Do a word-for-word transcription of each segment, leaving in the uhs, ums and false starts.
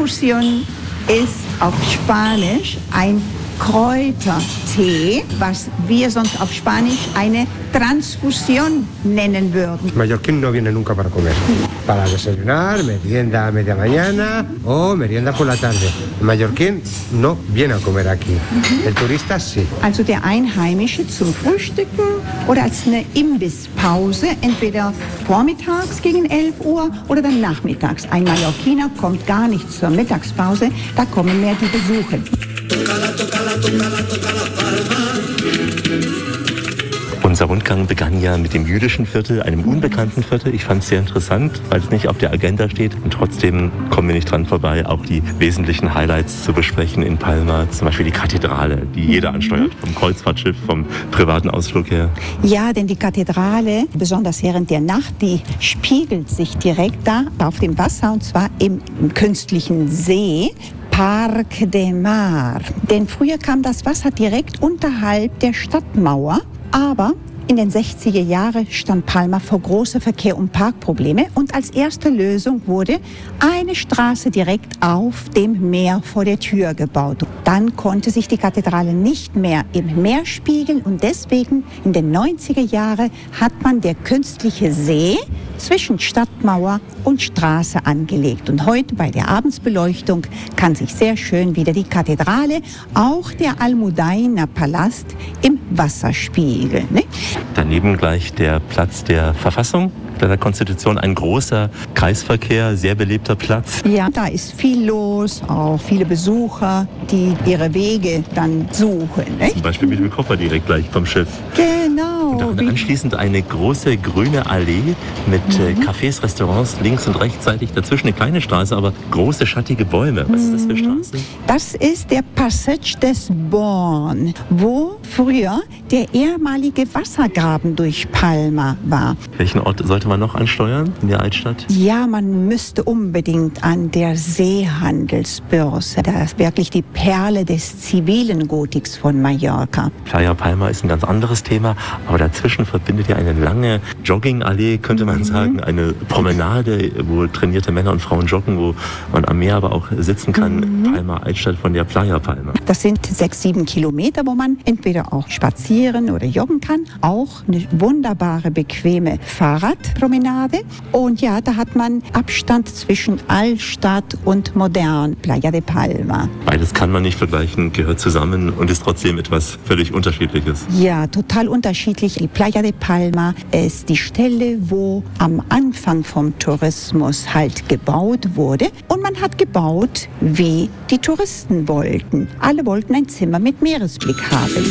Infusion ist auf Spanisch ein Kräutertee, was wir sonst auf Spanisch eine Transfusión nennen würden. Mallorquín no viene nunca para comer. Para desayunar, merienda a media mañana o merienda por la tarde. El mallorquín no viene a comer aquí. Mhm. El turista sí. Also der Einheimische zum Frühstücken oder als eine Imbisspause, entweder vormittags gegen elf Uhr oder dann nachmittags. Ein Mallorquiner kommt gar nicht zur Mittagspause, da kommen mehr die Besucher. Unser Rundgang begann ja mit dem jüdischen Viertel, einem unbekannten Viertel. Ich fand es sehr interessant, weil es nicht auf der Agenda steht. Und trotzdem kommen wir nicht dran vorbei, auch die wesentlichen Highlights zu besprechen in Palma. Zum Beispiel die Kathedrale, die jeder ansteuert, vom Kreuzfahrtschiff, vom privaten Ausflug her. Ja, denn die Kathedrale, besonders während der Nacht, die spiegelt sich direkt da auf dem Wasser, und zwar im, im künstlichen See. Parque de Mar. Denn früher kam das Wasser direkt unterhalb der Stadtmauer, aber in den sechziger Jahren stand Palma vor große Verkehr- und Parkprobleme, und als erste Lösung wurde eine Straße direkt auf dem Meer vor der Tür gebaut. Dann konnte sich die Kathedrale nicht mehr im Meer spiegeln, und deswegen in den neunziger Jahren hat man der künstliche See zwischen Stadtmauer und Straße angelegt. Und heute bei der Abendsbeleuchtung kann sich sehr schön wieder die Kathedrale, auch der Almudaina-Palast im Wasser spiegeln. Ne? Daneben gleich der Platz der Verfassung, der Konstitution, ein großer Kreisverkehr, sehr belebter Platz. Ja, da ist viel los, auch viele Besucher, die ihre Wege dann suchen. Ne? Zum Beispiel mit dem Koffer direkt gleich vom Schiff. Genau. Und dann anschließend eine große grüne Allee mit mhm. Cafés, Restaurants links und rechtsseitig. Dazwischen eine kleine Straße, aber große schattige Bäume. Was ist das für Straße? Das ist der Passage des Born, wo früher der ehemalige Wassergraben durch Palma war. Welchen Ort sollte man noch ansteuern in der Altstadt? Ja, man müsste unbedingt an der Seehandelsbörse. Das ist wirklich die Perle des zivilen Gotiks von Mallorca. Playa Palma ist ein ganz anderes Thema, aber dazwischen verbindet ja eine lange Joggingallee, könnte man mhm. sagen, eine Promenade, wo trainierte Männer und Frauen joggen, wo man am Meer aber auch sitzen kann. Mhm. Palma Altstadt von der Playa Palma. Das sind sechs, sieben Kilometer, wo man entweder auch spazieren oder joggen kann. Auch eine wunderbare, bequeme Fahrradpromenade. Und ja, da hat man Abstand zwischen Altstadt und modern, Playa de Palma. Beides kann man nicht vergleichen, gehört zusammen und ist trotzdem etwas völlig Unterschiedliches. Ja, total unterschiedlich. Die Playa de Palma ist die Stelle, wo am Anfang vom Tourismus halt gebaut wurde. Und man hat gebaut, wie die Touristen wollten. Alle wollten ein Zimmer mit Meeresblick haben.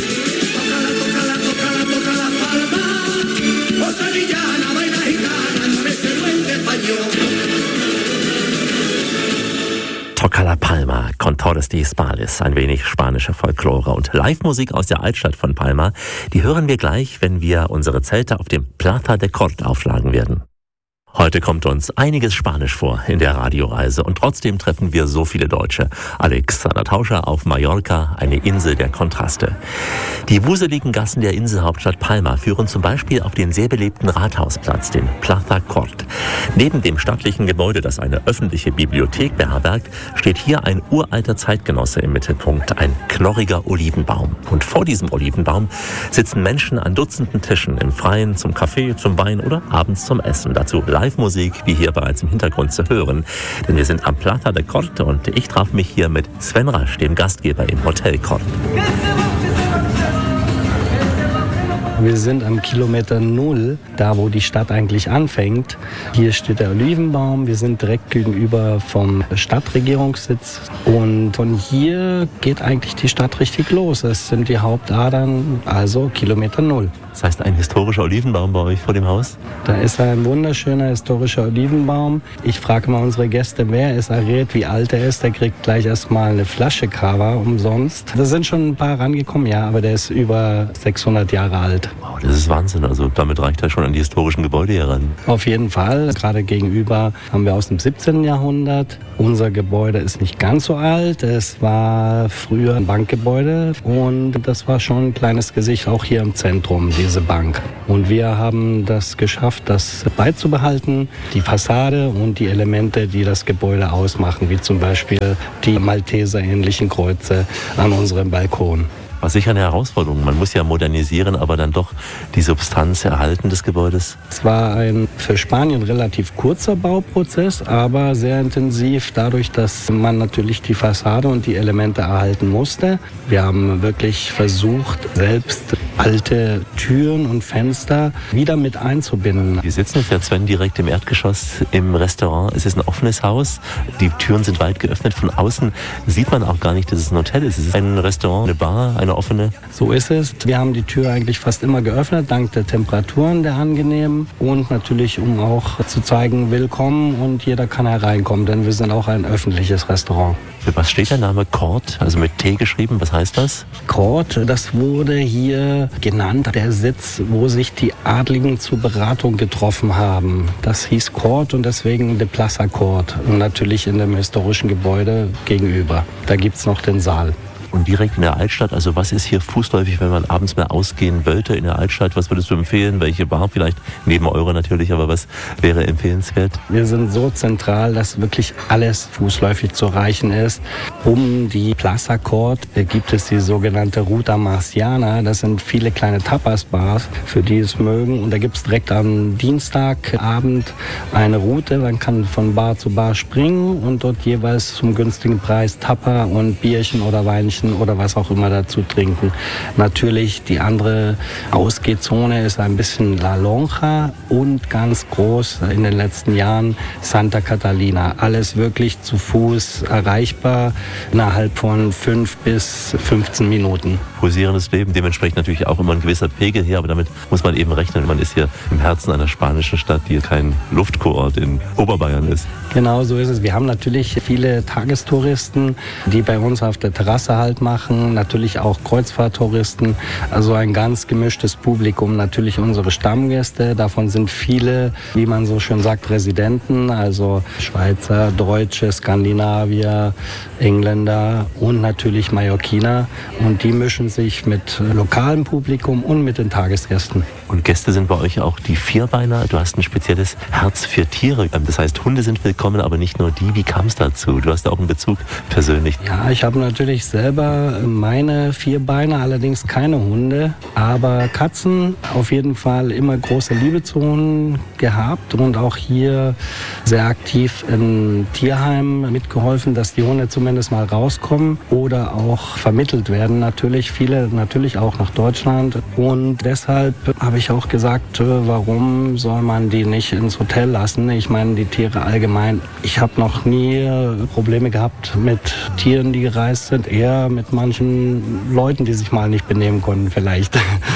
Toca la Palma, con Torres de Hispalis, ein wenig spanische Folklore und Live-Musik aus der Altstadt von Palma. Die hören wir gleich, wenn wir unsere Zelte auf dem Plaza de Cort aufschlagen werden. Heute kommt uns einiges Spanisch vor in der Radioreise und trotzdem treffen wir so viele Deutsche. Alexander Tauscher auf Mallorca, eine Insel der Kontraste. Die wuseligen Gassen der Inselhauptstadt Palma führen zum Beispiel auf den sehr belebten Rathausplatz, den Plaza Cort. Neben dem stattlichen Gebäude, das eine öffentliche Bibliothek beherbergt, steht hier ein uralter Zeitgenosse im Mittelpunkt, ein knorriger Olivenbaum. Und vor diesem Olivenbaum sitzen Menschen an Dutzenden Tischen im Freien zum Kaffee, zum Wein oder abends zum Essen. Dazu Live-Musik, wie hier bereits im Hintergrund zu hören. Denn wir sind am Plaza de Cort und ich traf mich hier mit Sven Rasch, dem Gastgeber im Hotel Cort. Wir sind am Kilometer Null, da wo die Stadt eigentlich anfängt. Hier steht der Olivenbaum. Wir sind direkt gegenüber vom Stadtregierungssitz. Und von hier geht eigentlich die Stadt richtig los. Es sind die Hauptadern, also Kilometer Null. Das heißt, ein historischer Olivenbaum bei euch vor dem Haus? Da ist ein wunderschöner historischer Olivenbaum. Ich frage mal unsere Gäste, wer es errät, wie alt er ist. Der kriegt gleich erstmal eine Flasche Cava umsonst. Da sind schon ein paar rangekommen, ja, aber der ist über sechshundert Jahre alt. Wow, das ist Wahnsinn. Also damit reicht er schon an die historischen Gebäude heran. Auf jeden Fall. Gerade gegenüber haben wir aus dem siebzehnten Jahrhundert. Unser Gebäude ist nicht ganz so alt. Es war früher ein Bankgebäude und das war schon ein kleines Gesicht auch hier im Zentrum, diese Bank. Und wir haben das geschafft, das beizubehalten, die Fassade und die Elemente, die das Gebäude ausmachen, wie zum Beispiel die Malteser-ähnlichen Kreuze an unserem Balkon. War sicher eine Herausforderung. Man muss ja modernisieren, aber dann doch die Substanz erhalten des Gebäudes. Es war ein für Spanien relativ kurzer Bauprozess, aber sehr intensiv, dadurch, dass man natürlich die Fassade und die Elemente erhalten musste. Wir haben wirklich versucht, selbst alte Türen und Fenster wieder mit einzubinden. Wir sitzen jetzt ja, Sven, direkt im Erdgeschoss im Restaurant. Es ist ein offenes Haus. Die Türen sind weit geöffnet. Von außen sieht man auch gar nicht, dass es ein Hotel ist. Es ist ein Restaurant, eine Bar, eine offene. So ist es. Wir haben die Tür eigentlich fast immer geöffnet, dank der Temperaturen, der angenehmen. Und natürlich, um auch zu zeigen, willkommen und jeder kann hereinkommen, denn wir sind auch ein öffentliches Restaurant. Für was steht der Name Court? Also mit T geschrieben, was heißt das? Court, das wurde hier genannt, der Sitz, wo sich die Adligen zur Beratung getroffen haben. Das hieß Court und deswegen de Plaza Court. Und natürlich in dem historischen Gebäude gegenüber. Da gibt es noch den Saal. Und direkt in der Altstadt, also was ist hier fußläufig, wenn man abends mal ausgehen wollte in der Altstadt? Was würdest du empfehlen? Welche Bar vielleicht? Neben eure natürlich, aber was wäre empfehlenswert? Wir sind so zentral, dass wirklich alles fußläufig zu erreichen ist. Um die Plaza Court gibt es die sogenannte Ruta Marciana. Das sind viele kleine Tapas-Bars, für die es mögen. Und da gibt es direkt am Dienstagabend eine Route. Man kann von Bar zu Bar springen und dort jeweils zum günstigen Preis Tapa und Bierchen oder Weinchen oder was auch immer dazu trinken. Natürlich die andere Ausgehzone ist ein bisschen La Lonja und ganz groß in den letzten Jahren Santa Catalina. Alles wirklich zu Fuß erreichbar innerhalb von fünf bis fünfzehn Minuten. Pulsierendes Leben, dementsprechend natürlich auch immer ein gewisser Pegel hier, aber damit muss man eben rechnen. Man ist hier im Herzen einer spanischen Stadt, die kein Luftkurort in Oberbayern ist. Genau so ist es. Wir haben natürlich viele Tagestouristen, die bei uns auf der Terrasse halt machen, natürlich auch Kreuzfahrttouristen, also ein ganz gemischtes Publikum, natürlich unsere Stammgäste, davon sind viele, wie man so schön sagt, Residenten, also Schweizer, Deutsche, Skandinavier, Engländer und natürlich Mallorquiner und die mischen sich mit lokalem Publikum und mit den Tagesgästen. Und Gäste sind bei euch auch die Vierbeiner. Du hast ein spezielles Herz für Tiere. Das heißt, Hunde sind willkommen, aber nicht nur die. Wie kam es dazu? Du hast auch einen Bezug persönlich. Ja, ich habe natürlich selber meine Vierbeiner, allerdings keine Hunde. Aber Katzen auf jeden Fall immer große Liebe zu Hunden gehabt und auch hier sehr aktiv in Tierheimen mitgeholfen, dass die Hunde zumindest mal rauskommen oder auch vermittelt werden. Natürlich viele, natürlich auch nach Deutschland. Und deshalb habe ich auch gesagt, warum soll man die nicht ins Hotel lassen? Ich meine, die Tiere allgemein. Ich habe noch nie Probleme gehabt mit Tieren, die gereist sind, eher mit manchen Leuten, die sich mal nicht benehmen konnten vielleicht.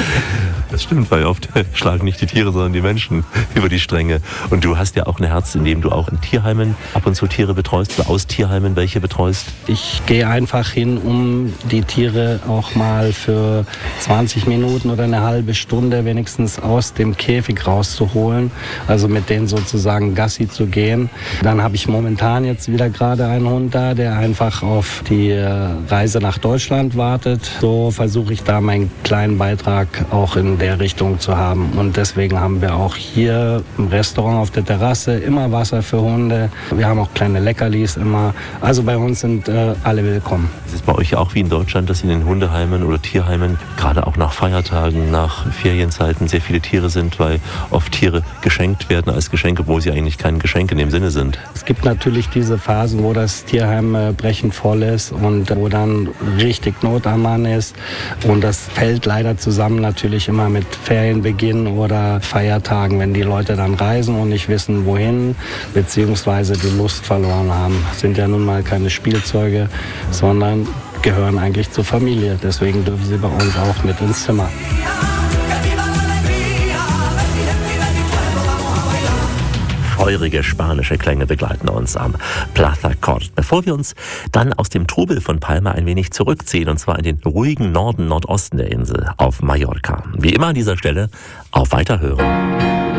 Das stimmt, weil oft schlagen nicht die Tiere, sondern die Menschen über die Stränge. Und du hast ja auch ein Herz, in dem du auch in Tierheimen ab und zu Tiere betreust, oder aus Tierheimen welche betreust? Ich gehe einfach hin, um die Tiere auch mal für zwanzig Minuten oder eine halbe Stunde wenigstens aus dem Käfig rauszuholen, also mit denen sozusagen Gassi zu gehen. Dann habe ich momentan jetzt wieder gerade einen Hund da, der einfach auf die Reise nach Deutschland wartet. So versuche ich da meinen kleinen Beitrag auch in der Richtung zu haben. Und deswegen haben wir auch hier im Restaurant auf der Terrasse immer Wasser für Hunde. Wir haben auch kleine Leckerlis immer. Also bei uns sind äh, alle willkommen. Es ist bei euch ja auch wie in Deutschland, dass in den Hundeheimen oder Tierheimen, gerade auch nach Feiertagen, nach Ferienzeiten, sehr viele Tiere sind, weil oft Tiere geschenkt werden als Geschenke, obwohl sie eigentlich kein Geschenk in dem Sinne sind. Es gibt natürlich diese Phasen, wo das Tierheim äh, brechend voll ist und wo dann richtig Not am Mann ist. Und das fällt leider zusammen natürlich immer mit Ferienbeginn oder Feiertagen, wenn die Leute dann reisen und nicht wissen, wohin, beziehungsweise die Lust verloren haben. Das sind ja nun mal keine Spielzeuge, sondern gehören eigentlich zur Familie. Deswegen dürfen sie bei uns auch mit ins Zimmer. Feurige spanische Klänge begleiten uns am Plaza Cort. Bevor wir uns dann aus dem Trubel von Palma ein wenig zurückziehen, und zwar in den ruhigen Norden, Nordosten der Insel, auf Mallorca. Wie immer an dieser Stelle, auf Weiterhören.